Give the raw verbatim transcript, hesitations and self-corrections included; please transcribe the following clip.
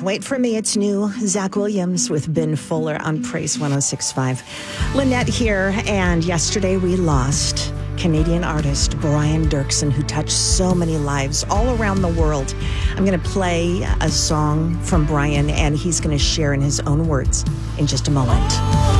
Wait for Me, it's new. Zach Williams with Ben Fuller on Praise one oh six point five. Lynette here, and yesterday we lost Canadian artist Brian Doerksen, who touched so many lives all around the world. I'm going to play a song from Brian, and he's going to share in his own words in just a moment.